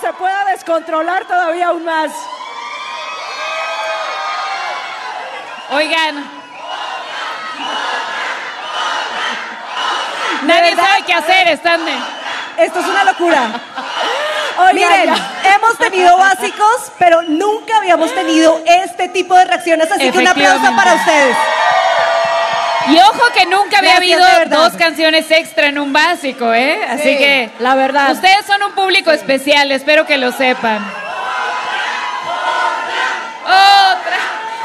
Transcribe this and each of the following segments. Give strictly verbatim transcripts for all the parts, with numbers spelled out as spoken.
se pueda descontrolar todavía aún más. Oigan, nadie sabe qué hacer, están de... Esto es una locura. Oigan, Miren, ya. hemos tenido básicos, pero nunca habíamos tenido este tipo de reacciones, así que un aplauso para ustedes. Y ojo que nunca había Gracias, habido de verdad. dos canciones extra en un básico, ¿eh? Así Sí, que, la verdad. ustedes son un público especial, espero que lo sepan. Otra.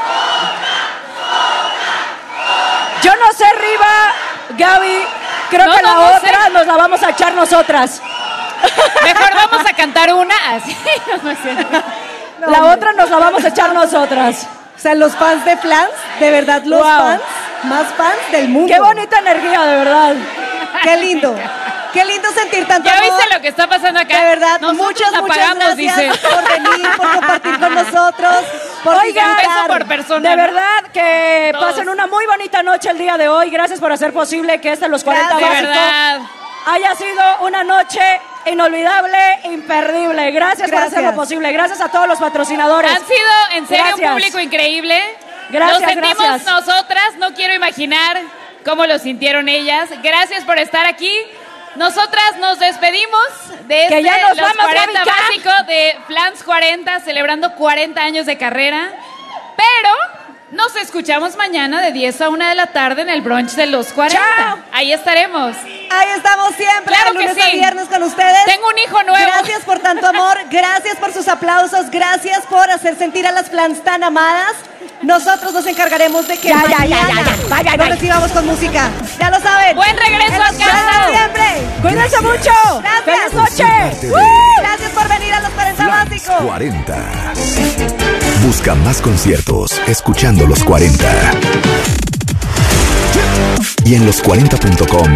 Yo no sé, Riva, Gaby, creo No, que no, la no otra sé. nos la vamos a echar nosotras. Mejor vamos a cantar una así. No, no es cierto. No, la hombre. otra nos la vamos a echar nosotras. O sea, los fans de Flans, de verdad, los Wow. fans más fans del mundo. Qué bonita energía, de verdad. Qué lindo. Qué lindo sentir tanto ¿Ya amor. viste lo que está pasando acá? De verdad, Nosotros muchas, la muchas pagamos, gracias dice. por venir, por compartir con nosotros, por Oigan, Un peso disfrutar. por persona. De ¿no? verdad que Todos. pasen una muy bonita noche el día de hoy. Gracias por hacer posible que este Los cuarenta De Básicos verdad. haya sido una noche inolvidable, imperdible. Gracias, por Gracias. hacerlo posible. Gracias a todos los patrocinadores. Han sido, en serio, Gracias. un público increíble. Gracias, Lo sentimos gracias. nosotras, no quiero imaginar cómo lo sintieron ellas. Gracias por estar aquí. Nosotras nos despedimos de Que este ya nos Los vamos, cuarenta Gaby, ya. Básico de Flans cuarenta, celebrando cuarenta años de carrera. Pero nos escuchamos mañana de diez a una de la tarde en el brunch de Los cuarenta. ¡Chao! Ahí estaremos. Ahí estamos siempre, Claro de que lunes a sí. viernes con ustedes. Tengo un hijo nuevo. Gracias por tanto amor, gracias por sus aplausos, gracias por hacer sentir a las Flans tan amadas. Nosotros nos encargaremos de que Ya, ya, ya, mañana ya, ya. Bye, bye, nos bye. recibamos con música. Ya lo saben. Buen regreso En a Los casa. cuarenta siempre. Cuídense mucho. Gracias. Feliz Por ser noche. parte de ¡Uh! Gracias por venir a los cuarenta Flans Básicos. cuarenta. Busca más conciertos escuchando Los cuarenta. Y en los cuarenta punto com